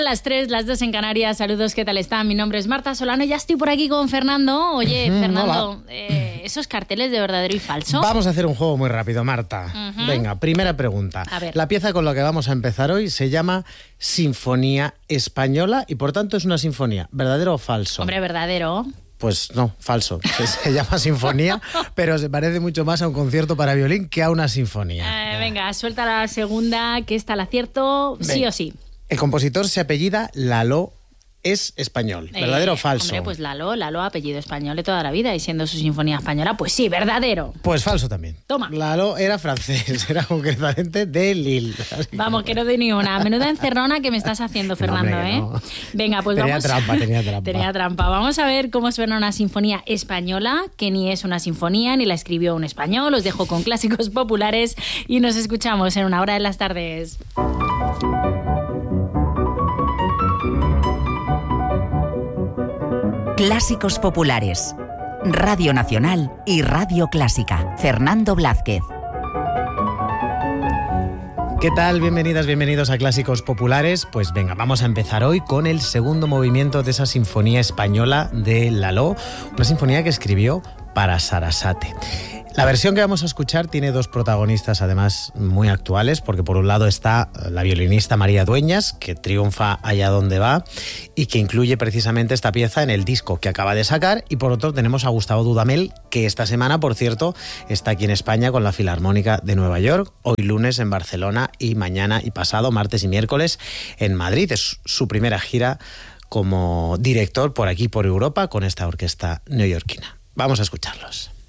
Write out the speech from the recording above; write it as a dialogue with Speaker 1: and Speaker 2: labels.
Speaker 1: Son las 3, las 2 en Canarias. Saludos, ¿qué tal están? Mi nombre es Marta Solano. Ya estoy por aquí con Fernando. Oye, Fernando, ¿esos carteles de verdadero y falso?
Speaker 2: Vamos a hacer un juego muy rápido, Marta. Venga, primera pregunta.
Speaker 1: A ver.
Speaker 2: La pieza con la que vamos a empezar hoy se llama Sinfonía Española y por tanto es una sinfonía. ¿Verdadero o falso?
Speaker 1: Hombre, verdadero.
Speaker 2: Pues no, falso. Se llama sinfonía, pero se parece mucho más a un concierto para violín que a una sinfonía.
Speaker 1: Venga, suelta la segunda, que está al acierto, sí o sí.
Speaker 2: El compositor se apellida Lalo, es español. ¿Verdadero o falso?
Speaker 1: Hombre, pues Lalo, apellido español de toda la vida, y siendo su sinfonía española, pues sí, verdadero.
Speaker 2: Pues falso también.
Speaker 1: Toma.
Speaker 2: Lalo era francés, era concretamente de Lille.
Speaker 1: Vamos, que no doy ni una. Menuda encerrona que me estás haciendo, Fernando,
Speaker 2: No, hombre, no.
Speaker 1: Venga, pues
Speaker 2: tenía
Speaker 1: vamos.
Speaker 2: Trampa.
Speaker 1: Tenía trampa. Vamos a ver cómo suena una sinfonía española, que ni es una sinfonía, ni la escribió un español. Os dejo con clásicos populares y nos escuchamos en Una Hora de las Tardes.
Speaker 3: Clásicos populares. Radio Nacional y Radio Clásica. Fernando Blázquez.
Speaker 2: ¿Qué tal? Bienvenidas, bienvenidos a Clásicos Populares. Pues venga, vamos a empezar hoy con el segundo movimiento de esa sinfonía española de Lalo, una sinfonía que escribió para Sarasate. La versión que vamos a escuchar tiene dos protagonistas además muy actuales, porque por un lado está la violinista María Dueñas, que triunfa allá donde va y que incluye precisamente esta pieza en el disco que acaba de sacar, y por otro tenemos a Gustavo Dudamel, que esta semana, por cierto, está aquí en España con la Filarmónica de Nueva York, hoy lunes en Barcelona y mañana y pasado, martes y miércoles, en Madrid. Es su primera gira como director por aquí, por Europa, con esta orquesta neoyorquina. Vamos a escucharlos.